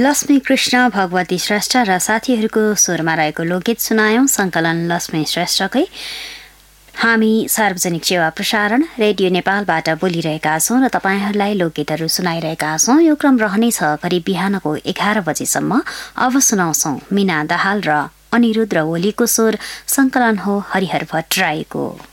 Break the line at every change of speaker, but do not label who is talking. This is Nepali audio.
लक्ष्मी कृष्ण भगवती श्रेष्ठ र साथीहरूको स्वरमा रहेको लोकगीत सुनायौं। संकलन लक्ष्मी श्रेष्ठकै। हामी सार्वजनिक सेवा प्रसारण रेडियो नेपालबाट बोलिरहेका छौं र तपाईहरुलाई लोकगीतहरू सुनाइरहेका छौं। यो क्रम रहनेछ करिब बिहानको 11 बजेसम्म। अब सुनाउँछौं मीना दाहाल र अनिरुद्ध ओलीको स्वर। संकलन हो हरिहर भट्टराईको।